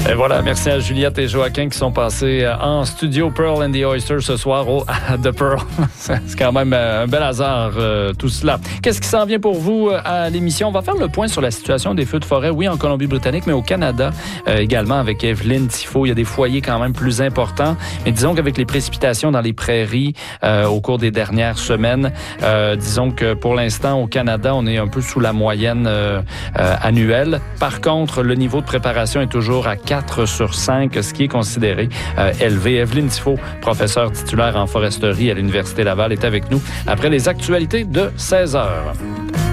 Et voilà, merci à Juliette et Joaquin qui sont passés en studio Pearl and the Oyster ce soir au The Pearl. C'est quand même un bel hasard, tout cela. Qu'est-ce qui s'en vient pour vous à l'émission? On va faire le point sur la situation des feux de forêt, oui, en Colombie-Britannique, mais au Canada également avec Evelyne Tifo. Il y a des foyers quand même plus importants. Mais disons qu'avec les précipitations dans les prairies au cours des dernières semaines, disons que pour l'instant, au Canada, on est un peu sous la moyenne annuelle. Par contre, le niveau de préparation est toujours à 4 sur 5, ce qui est considéré élevé. Evelyne Tifo, professeure titulaire en foresterie à l'Université Laval, est avec nous après les actualités de 16 heures.